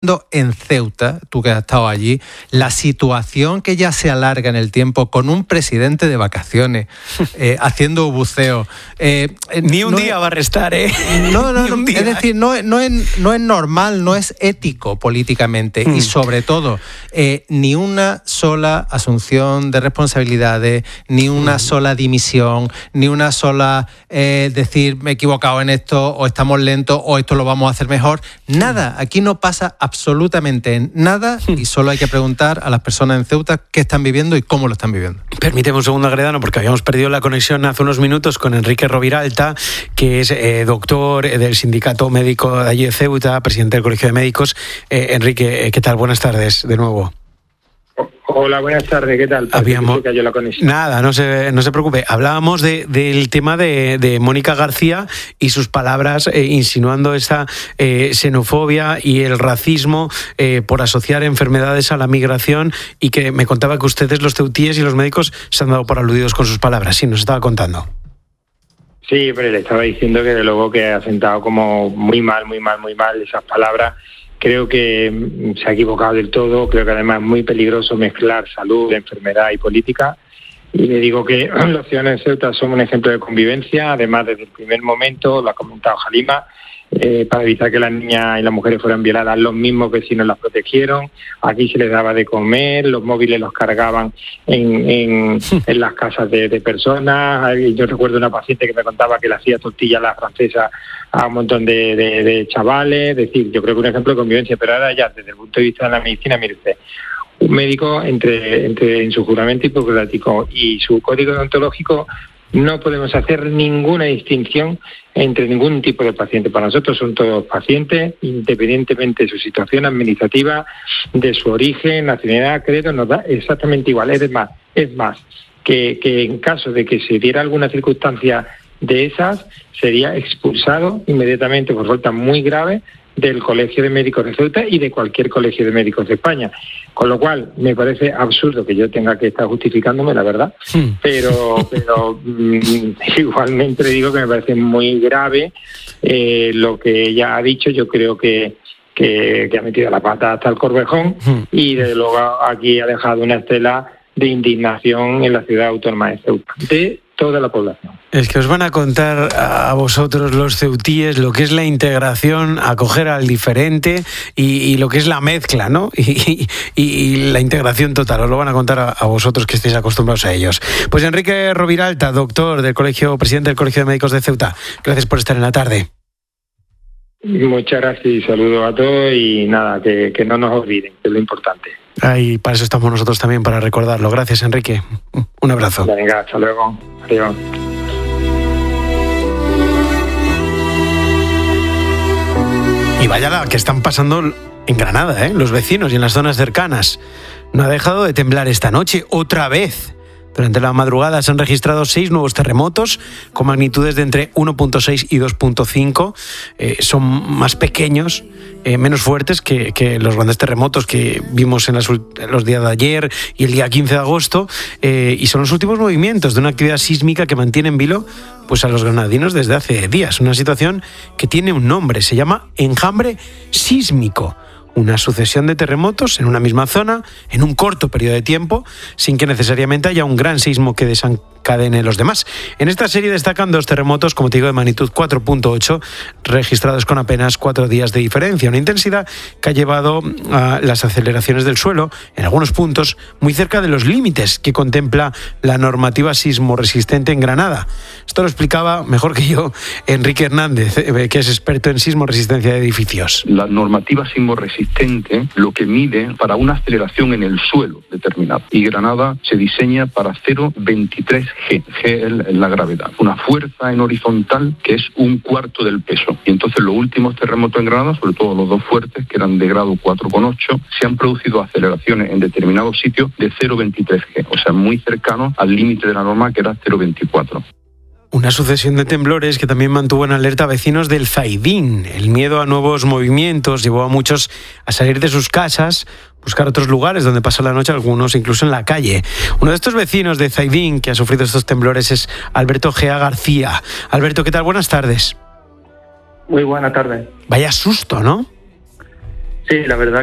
en Ceuta, tú que has estado allí, la situación que ya se alarga en el tiempo con un presidente de vacaciones, haciendo buceo. Ni un día va a restar, ¿eh? No, es decir, no es normal, no es ético políticamente y sobre todo ni una sola asunción de responsabilidades, ni una sola dimisión, ni una sola decir me he equivocado en esto o estamos lentos o esto lo vamos a hacer mejor. Nada, aquí no pasa absolutamente nada y solo hay que preguntar a las personas en Ceuta qué están viviendo y cómo lo están viviendo. Permíteme un segundo, Agredano, porque habíamos perdido la conexión hace unos minutos con Enrique Roviralta, que es doctor del Sindicato Médico de allí de Ceuta, presidente del Colegio de Médicos. Enrique, ¿qué tal? Buenas tardes de nuevo. Hola, buenas tardes, ¿qué tal? Habíamos... cayó la conexión. Nada, no se preocupe. Hablábamos del tema de Mónica García y sus palabras insinuando esa xenofobia y el racismo por asociar enfermedades a la migración, y que me contaba que ustedes, los ceutíes y los médicos, se han dado por aludidos con sus palabras. Sí, nos estaba contando. Sí, pero le estaba diciendo que de luego que ha sentado como muy mal esas palabras. Creo que se ha equivocado del todo, creo que además es muy peligroso mezclar salud, enfermedad y política. Y le digo que los ciudadanos de Ceuta son un ejemplo de convivencia, además desde el primer momento, lo ha comentado Halima, para evitar que las niñas y las mujeres fueran violadas, los mismos vecinos las protegieron, aquí se les daba de comer, los móviles los cargaban en las casas de personas. Yo recuerdo una paciente que me contaba que le hacía tortilla a la francesa a un montón de chavales. Es decir, yo creo que un ejemplo de convivencia, pero ahora ya desde el punto de vista de la medicina, mire usted, un médico en su juramento hipocrático y su código deontológico no podemos hacer ninguna distinción entre ningún tipo de paciente. Para nosotros son todos pacientes, independientemente de su situación administrativa, de su origen, nacionalidad, credo, nos da exactamente igual. Es más, que en caso de que se diera alguna circunstancia de esas, sería expulsado inmediatamente por falta muy grave del Colegio de Médicos de Ceuta y de cualquier colegio de médicos de España. Con lo cual, me parece absurdo que yo tenga que estar justificándome, la verdad, pero igualmente le digo que me parece muy grave lo que ella ha dicho. Yo creo que ha metido la pata hasta el Corvejón y desde luego aquí ha dejado una estela de indignación en la ciudad autónoma de Ceuta, de toda la población. Es que os van a contar a vosotros, los ceutíes, lo que es la integración, acoger al diferente y lo que es la mezcla, ¿no? Y la integración total. Os lo van a contar a vosotros, que estéis acostumbrados a ellos. Pues Enrique Roviralta, doctor del Colegio, presidente del Colegio de Médicos de Ceuta, gracias por estar en la tarde. Muchas gracias y saludos a todos y nada, que no nos olviden, que es lo importante. Y para eso estamos nosotros también, para recordarlo. Gracias, Enrique. Un abrazo. Venga, hasta luego. Adiós. Y vaya la que están pasando en Granada, los vecinos y en las zonas cercanas. No ha dejado de temblar esta noche, otra vez. Durante la madrugada se han registrado 6 nuevos terremotos con magnitudes de entre 1.6 y 2.5. Son más pequeños, menos fuertes que los grandes terremotos que vimos en los días de ayer y el día 15 de agosto. Y son los últimos movimientos de una actividad sísmica que mantiene en vilo pues, a los granadinos desde hace días. Una situación que tiene un nombre, se llama enjambre sísmico. Una sucesión de terremotos en una misma zona, en un corto periodo de tiempo, sin que necesariamente haya un gran sismo que desencadene los demás. En esta serie destacan 2 terremotos, como te digo, de magnitud 4.8, registrados con apenas 4 días de diferencia. Una intensidad que ha llevado a las aceleraciones del suelo, en algunos puntos, muy cerca de los límites que contempla la normativa sismo resistente en Granada. Esto lo explicaba mejor que yo Enrique Hernández, que es experto en sismo resistencia de edificios. La normativa sismo resistente lo que mide para una aceleración en el suelo determinado. Y Granada se diseña para 0,23 G. G es la gravedad. Una fuerza en horizontal que es 1/4 del peso. Y entonces los últimos terremotos en Granada, sobre todo los 2 fuertes, que eran de grado 4,8, se han producido aceleraciones en determinados sitios de 0,23 G. O sea, muy cercano al límite de la norma, que era 0,24. Una sucesión de temblores que también mantuvo en alerta a vecinos del Zaidín. El miedo a nuevos movimientos llevó a muchos a salir de sus casas, buscar otros lugares donde pasar la noche, algunos incluso en la calle. Uno de estos vecinos de Zaidín que ha sufrido estos temblores es Alberto Gea García. Alberto, ¿qué tal? Buenas tardes. Muy buena tarde. Vaya susto, ¿no? Sí, la verdad